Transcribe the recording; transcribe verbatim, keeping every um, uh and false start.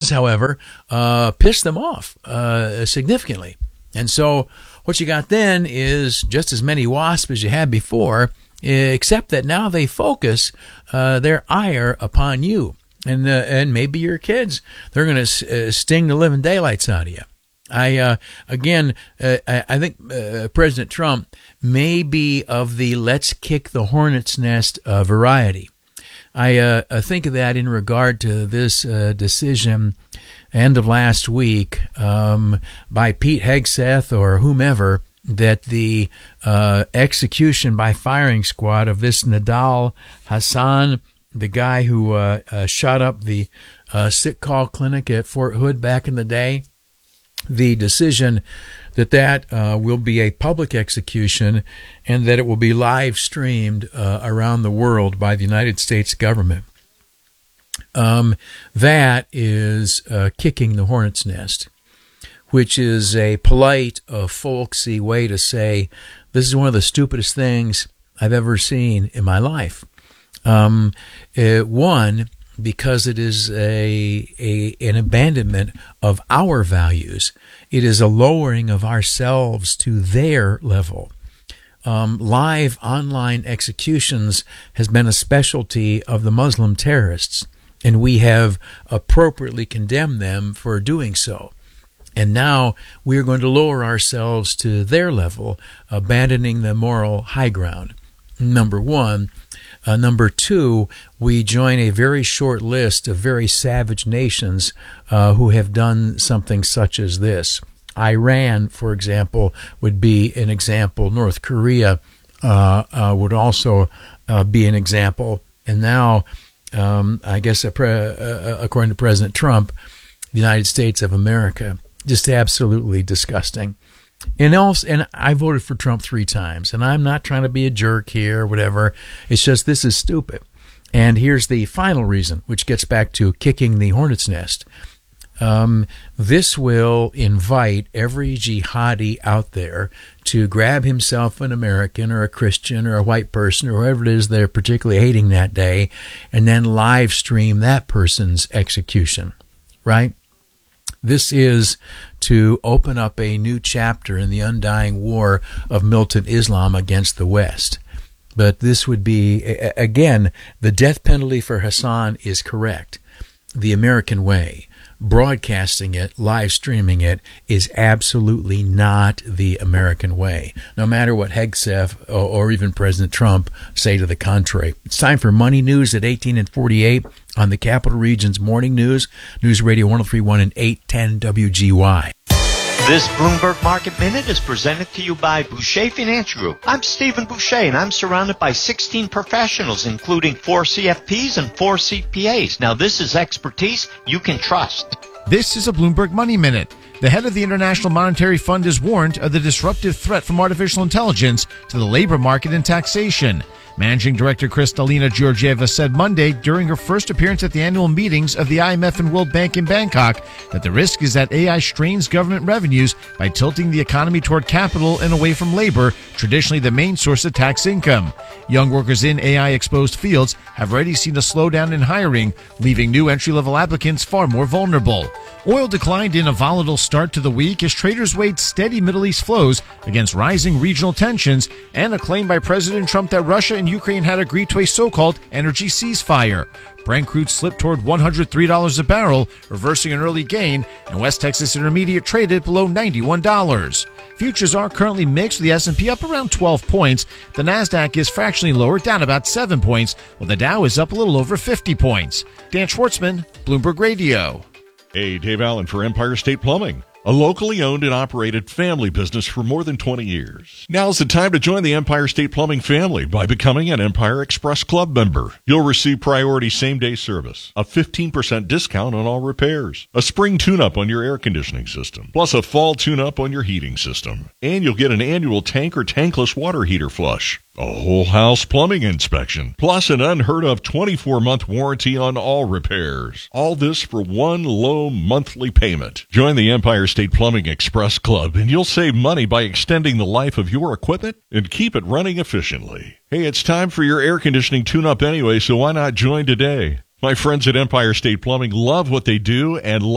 does, however, uh, piss them off uh, significantly. And so what you got then is just as many wasps as you had before, except that now they focus uh, their ire upon you. And uh, and maybe your kids. They're going to uh, sting the living daylights out of you. I uh, again, uh, I, I think uh, President Trump may be of the let's kick the hornet's nest uh, variety. I uh, think of that in regard to this uh, decision end of last week um, by Pete Hegseth or whomever, that the uh, execution by firing squad of this Nidal Hasan, the guy who uh, uh, shot up the uh, sick call clinic at Fort Hood back in the day, the decision that that uh, will be a public execution and that it will be live streamed uh, around the world by the United States government. Um, that is uh, kicking the hornet's nest, which is a polite, uh, folksy way to say this is one of the stupidest things I've ever seen in my life. Um, uh, one, because it is a, a an abandonment of our values. It is a lowering of ourselves to their level. Um, live online executions has been a specialty of the Muslim terrorists, and we have appropriately condemned them for doing so. And now we're going to lower ourselves to their level, abandoning the moral high ground. Number one. Uh, number two, we join a very short list of very savage nations uh, who have done something such as this. Iran, for example, would be an example. North Korea uh, uh, would also uh, be an example. And now, um, I guess uh, pre- uh, according to President Trump, the United States of America. Just absolutely disgusting. And also, and I voted for Trump three times, and I'm not trying to be a jerk here or whatever. It's just this is stupid. And here's the final reason, which gets back to kicking the hornet's nest. Um, this will invite every jihadi out there to grab himself an American or a Christian or a white person or whoever it is they're particularly hating that day, and then live stream that person's execution, right? This is to open up a new chapter in the undying war of militant Islam against the West. But this would be, again, the death penalty for Hassan is correct. The American way, broadcasting it, live streaming it, is absolutely not the American way, no matter what Hegseth or, or even President Trump say to the contrary. It's time for Money News at eighteen and forty-eight on the Capital Region's Morning News, News Radio one oh three point one and eight ten W G Y. This Bloomberg Market Minute is presented to you by Boucher Financial Group. I'm Stephen Boucher, and I'm surrounded by sixteen professionals, including four C F Ps and four C P As. Now, this is expertise you can trust. This is a Bloomberg Money Minute. The head of the International Monetary Fund has warned of the disruptive threat from artificial intelligence to the labor market and taxation. Managing Director Kristalina Georgieva said Monday during her first appearance at the annual meetings of the I M F and World Bank in Bangkok that the risk is that A I strains government revenues by tilting the economy toward capital and away from labor, traditionally the main source of tax income. Young workers in A I-exposed fields have already seen a slowdown in hiring, leaving new entry-level applicants far more vulnerable. Oil declined in a volatile start to the week as traders weighed steady Middle East flows against rising regional tensions and a claim by President Trump that Russia and Ukraine had agreed to a so-called energy ceasefire. Brent crude slipped toward one hundred three dollars a barrel, reversing an early gain, and West Texas Intermediate traded below ninety-one dollars. Futures are currently mixed, with the S and P up around twelve points. The Nasdaq is fractionally lower, down about seven points, while the Dow is up a little over fifty points. Dan Schwartzman, Bloomberg Radio. Hey, Dave Allen for Empire State Plumbing, a locally owned and operated family business for more than twenty years. Now's the time to join the Empire State Plumbing family by becoming an Empire Express Club member. You'll receive priority same-day service, a fifteen percent discount on all repairs, a spring tune-up on your air conditioning system, plus a fall tune-up on your heating system. And you'll get an annual tank or tankless water heater flush, a whole house plumbing inspection, plus an unheard of twenty-four month warranty on all repairs. All this for one low monthly payment. Join the Empire State Plumbing Express Club and you'll save money by extending the life of your equipment and keep it running efficiently. Hey, it's time for your air conditioning tune-up anyway, so why not join today? My friends at Empire State Plumbing love what they do and love